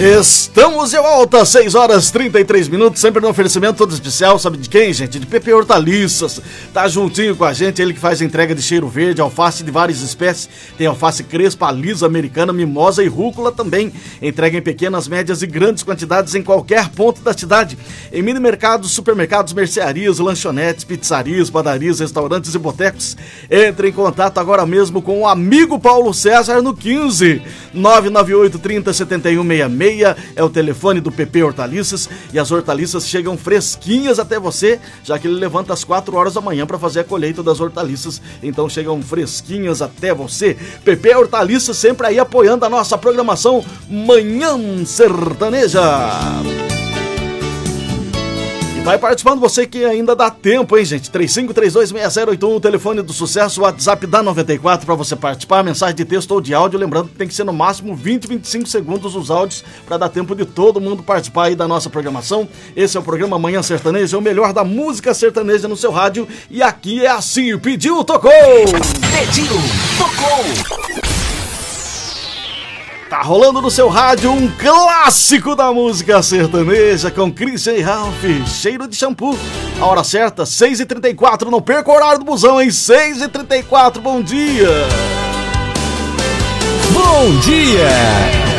Estamos de volta, 6 horas 33 minutos, sempre no oferecimento todo especial, sabe de quem, gente? De PP Hortaliças, tá juntinho com a gente, ele que faz a entrega de cheiro verde, alface de várias espécies, tem alface crespa, lisa, americana, mimosa e rúcula também, entrega em pequenas, médias e grandes quantidades em qualquer ponto da cidade, em mini mercados, supermercados, mercearias, lanchonetes, pizzarias, padarias, restaurantes e botecos. Entre em contato agora mesmo com o amigo Paulo César no 15 998 30 71 66. É o telefone do PP Hortaliças e as hortaliças chegam fresquinhas até você, já que ele levanta às 4 horas da manhã para fazer a colheita das hortaliças, então chegam fresquinhas até você. PP Hortaliças sempre aí apoiando a nossa programação Manhã Sertaneja. Vai participando você que ainda dá tempo, hein, gente? 35326081, o telefone do sucesso, o WhatsApp da 94 para você participar, mensagem de texto ou de áudio, lembrando que tem que ser no máximo 25 segundos os áudios para dar tempo de todo mundo participar aí da nossa programação. Esse é o programa Manhã Sertaneja, o melhor da música sertaneja no seu rádio, e aqui é assim, pediu, tocou! Pediu, tocou! Tá rolando no seu rádio um clássico da música sertaneja com Christian e Ralph, Cheiro de Shampoo. A hora certa, 6h34, não perca o horário do busão, hein? 6h34, bom dia! Bom dia!